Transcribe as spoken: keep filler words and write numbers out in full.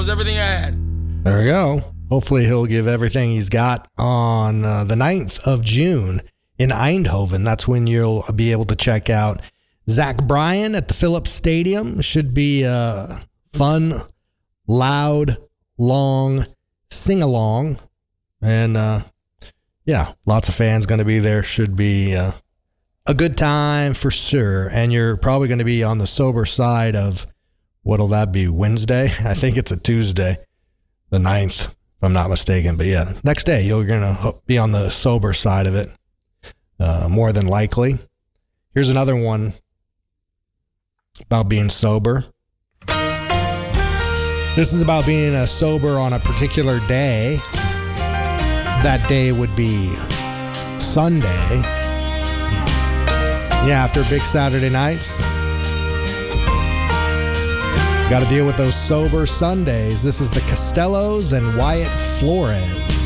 was everything I had. There we go. Hopefully he'll give everything he's got on uh, the ninth of June in Eindhoven. That's when you'll be able to check out Zach Bryan at the Philips Stadium. Should be a fun, loud, long sing-along. And, uh, yeah, lots of fans going to be there. Should be uh, a good time for sure. And you're probably going to be on the sober side of, what'll that be, Wednesday? I think it's a Tuesday, the ninth, if I'm not mistaken. But yeah, next day you're going to be on the sober side of it, uh, more than likely. Here's another one about being sober. This is about being uh, sober on a particular day. That day would be Sunday. Yeah, after big Saturday nights. Got to deal with those sober Sundays. This is the Costellos and Wyatt Flores.